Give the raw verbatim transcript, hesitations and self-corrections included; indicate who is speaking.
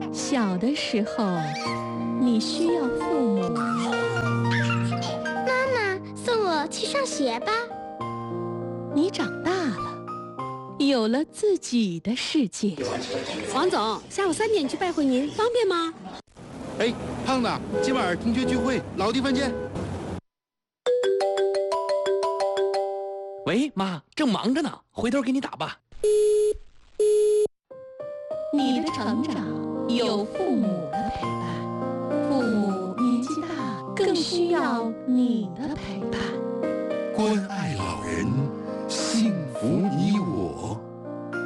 Speaker 1: 小的时候，你需要父母。
Speaker 2: 妈妈，送我去上学吧。
Speaker 1: 你长大了，有了自己的世界。
Speaker 3: 王总，下午三点去拜会您，方便吗？
Speaker 4: 哎，胖子，今晚同学聚会，老地方见。
Speaker 5: 喂，妈，正忙着呢，回头给你打吧。
Speaker 1: 你的成长有父母的陪伴，父母年纪大，更需要你的陪伴。
Speaker 6: 关爱老人，幸福你我。